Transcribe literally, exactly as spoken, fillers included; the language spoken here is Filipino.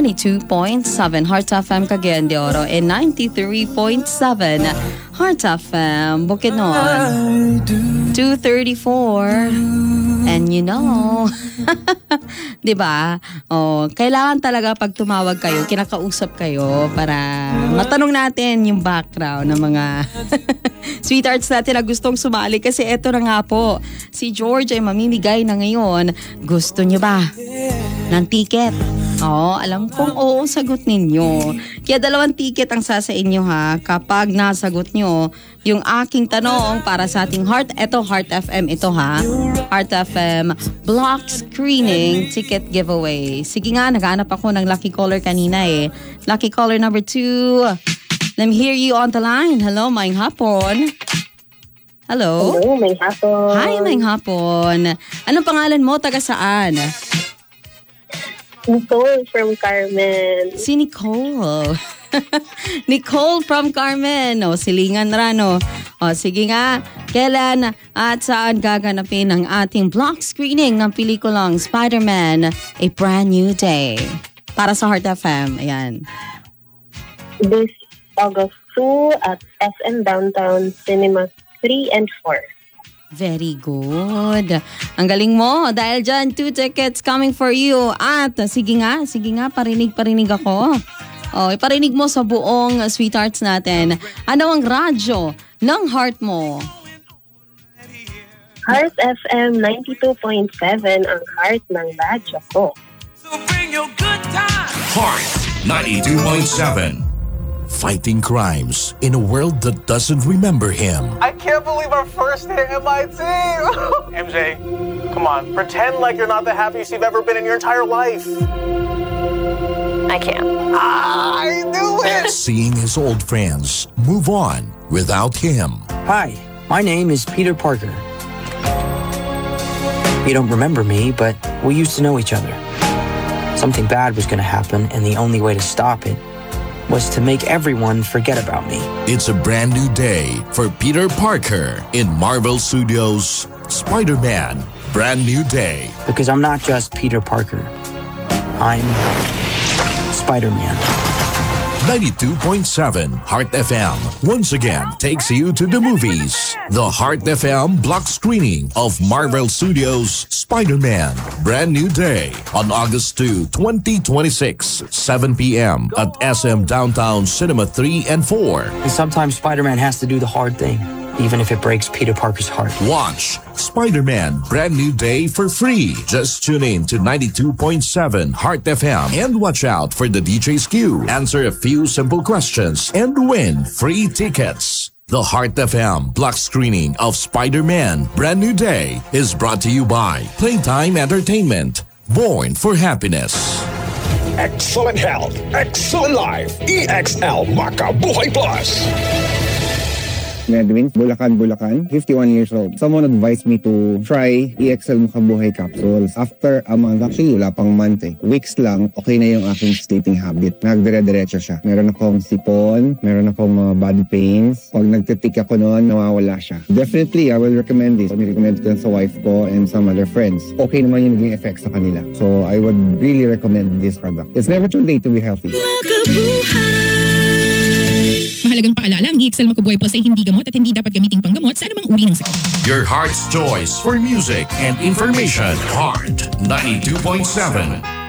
ninety-two point seven Heart F M Cagayan de Oro and ninety-three point seven Heart F M Bukidnon. two thirty-four. And you know, 'di ba? Oh, kailangan talaga pag tumawag kayo, kinakausap kayo para matanong natin yung background ng mga sweethearts natin na gustong sumali kasi eto na nga po, si George ay mamimigay na ngayon. Gusto niyo ba ng ticket? Oo, alam kong oo sagot ninyo. Kaya dalawang ticket ang sasa inyo ha kapag nasagot nyo yung aking tanong para sa ating Heart. Ito, Heart F M ito ha. Heart F M Block Screening Ticket Giveaway. Sige nga, naghanap ako ng lucky caller kanina eh. Lucky caller number two. Let me hear you on the line. Hello, Maing Hapon. Hello. Hello, Maing Hapon. Hi, Maing Hapon. Anong pangalan mo? Taga saan? Nicole from Carmen. Si Nicole. Nicole from Carmen. O, silingan rano. O, sige nga. Kailan at saan gaganapin ang ating block screening ng pelikulang Spider-Man A Brand New Day? Para sa Heart F M. Ayan. This August two at S M Downtown Cinema three and four. Very good. Ang galing mo. Dahil dyan, two tickets coming for you. At sige nga, sige nga, parinig-parinig ako. O, iparinig mo sa buong sweethearts natin. Ano ang radyo ng heart mo? Heart F M ninety-two point seven ang heart ng radyo ko. So bring your good time. Heart ninety-two point seven. Fighting crimes in a world that doesn't remember him. I can't believe our first hit M I T. M J, come on, pretend like you're not the happiest you've ever been in your entire life. I can't. Ah, I knew it. Seeing his old friends move on without him. Hi, my name is Peter Parker. You don't remember me, but we used to know each other. Something bad was going to happen, and the only way to stop it was to make everyone forget about me. It's a brand new day for Peter Parker in Marvel Studios' Spider-Man Brand New Day. Because I'm not just Peter Parker. I'm Spider-Man. ninety-two point seven Heart F M once again takes you to the movies. The Heart F M block screening of Marvel Studios' Spider-Man Brand New Day on August second, twenty twenty-six, seven p.m. at S M Downtown Cinema three and four. And sometimes Spider-Man has to do the hard thing, even if it breaks Peter Parker's heart. Watch Spider-Man Brand New Day for free. Just tune in to ninety-two point seven Heart F M and watch out for the D J's queue. Answer a few simple questions and win free tickets. The Heart F M block screening of Spider-Man Brand New Day is brought to you by Playtime Entertainment. Born for happiness. Excellent health, excellent life. E X L Makabuhay Plus. Edwin, Bulacan, Bulacan, fifty-one years old. Someone advised me to try E X L Makabuhay capsules. After a month, actually wala pang month eh. Weeks lang, okay na yung aking sleeping habit. Nagdire-diretso siya. Meron akong sipon, meron akong mga body pains. Pag nagtitik ako noon, nawawala siya. Definitely, I will recommend this. I recommend it sa wife ko and some other friends. Okay naman yung naging effect sa kanila. So, I would really recommend this product. It's never too late to be healthy. Mahalagang paalala, ang E X L Makabuhay Plus ay hindi gamot at hindi dapat gamiting panggamot sa anumang uri ng sakit. Your heart's choice for music and information. Heart ninety-two point seven.